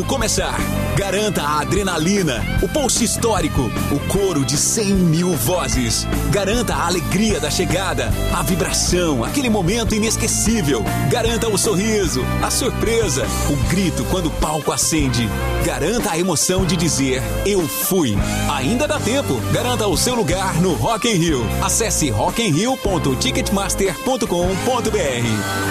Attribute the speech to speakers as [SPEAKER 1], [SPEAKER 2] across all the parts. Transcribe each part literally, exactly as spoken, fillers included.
[SPEAKER 1] Começar. Garanta a adrenalina, o pulso histórico, o coro de cem mil vozes. Garanta a alegria da chegada, a vibração, aquele momento inesquecível. Garanta o sorriso, a surpresa, o grito quando o palco acende. Garanta a emoção de dizer, eu fui. Ainda dá tempo. Garanta o seu lugar no Rock in Rio. Acesse rock in rio ponto ticketmaster ponto com ponto b r.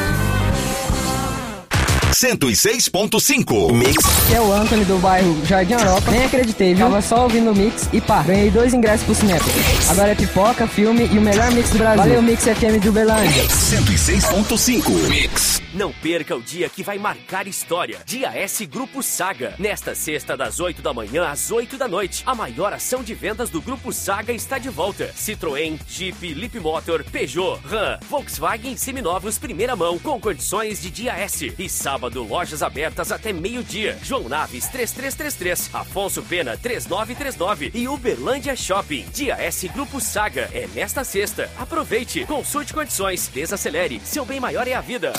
[SPEAKER 2] cento e seis ponto cinco Mix.
[SPEAKER 3] Que é o Anthony do bairro Jardim Europa. Nem acreditei, viu? Tava só ouvindo o Mix e pá, ganhei dois ingressos pro cinema. Agora é pipoca, filme e o melhor mix do Brasil. Valeu, Mix F M de Uberlândia.
[SPEAKER 2] cento e seis ponto cinco Mix.
[SPEAKER 4] Não perca o dia que vai marcar história. Dia S Grupo Saga. Nesta sexta, das oito da manhã às oito da noite. A maior ação de vendas do Grupo Saga está de volta. Citroën, Jeep, Leap Motor, Peugeot, Ram, Volkswagen seminovos primeira mão com condições de dia S. E sábado, lojas abertas até meio-dia. João Naves três três três três, Afonso Pena três nove três nove e Uberlândia Shopping. Dia S Grupo Saga é nesta sexta. Aproveite, consulte condições, desacelere. Seu bem maior é a vida.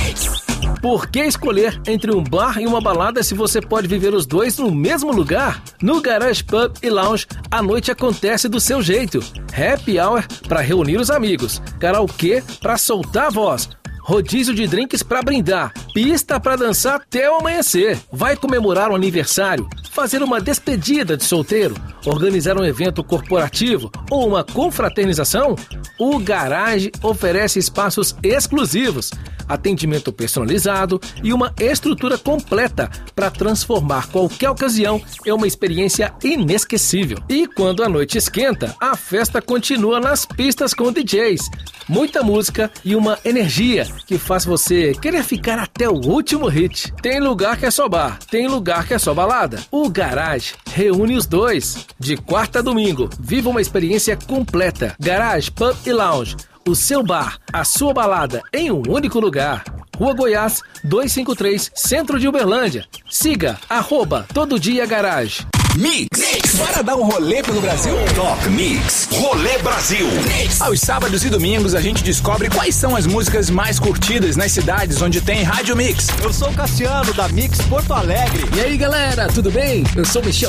[SPEAKER 5] Por que escolher entre um bar e uma balada se você pode viver os dois no mesmo lugar? No Garage Pub e Lounge, a noite acontece do seu jeito. Happy Hour para reunir os amigos, karaokê para soltar a voz, rodízio de drinks para brindar, pista para dançar até o amanhecer. Vai comemorar um aniversário, fazer uma despedida de solteiro, organizar um evento corporativo ou uma confraternização? O Garage oferece espaços exclusivos, atendimento personalizado e uma estrutura completa para transformar qualquer ocasião em uma experiência inesquecível. E quando a noite esquenta, a festa continua nas pistas com D Js. Muita música e uma energia que faz você querer ficar até o último hit. Tem lugar que é só bar, tem lugar que é só balada. O Garage reúne os dois. De quarta a domingo, viva uma experiência completa. Garage Pub e Lounge. O seu bar, a sua balada em um único lugar. Rua Goiás, duzentos e cinquenta e três, Centro de Uberlândia. Siga, arroba Todo Dia Garage.
[SPEAKER 2] Mix. Mix. Bora dar um rolê pelo Brasil? Top Mix. Rolê Brasil. Mix.
[SPEAKER 6] Aos sábados e domingos a gente descobre quais são as músicas mais curtidas nas cidades onde tem Rádio Mix.
[SPEAKER 7] Eu sou o Cassiano da Mix Porto Alegre.
[SPEAKER 5] E aí, galera, tudo bem? Eu sou o Michel